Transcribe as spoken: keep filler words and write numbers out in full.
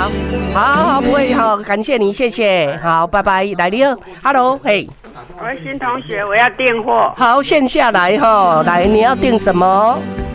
好，好好不会好，感谢你，谢谢，好，拜拜，来你好 ，Hello， 嘿， 我是新同学，我要订货。 好，线下来哈，来，你要订什么？